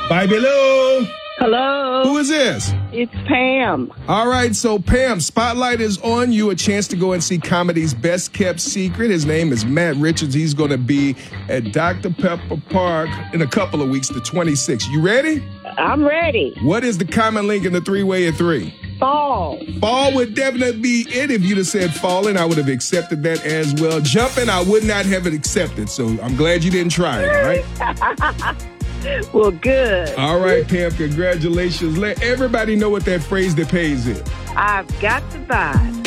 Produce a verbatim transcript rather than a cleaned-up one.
Bye below. Hello. Who is this? It's Pam. All right, so Pam, spotlight is on you. A chance to go and see comedy's best kept secret. His name is Matt Richards. He's going to be at Doctor Pepper Park in a couple of weeks, the twenty-sixth. You ready? I'm ready. What is the common link in the three-way of three? Fall. Fall would definitely be it. If you'd have said falling, I would have accepted that as well. Jumping, I would not have it accepted. So I'm glad you didn't try it, all right? Well, good. All right, Pam, congratulations. Let everybody know what that phrase that pays is. I've got the vibe.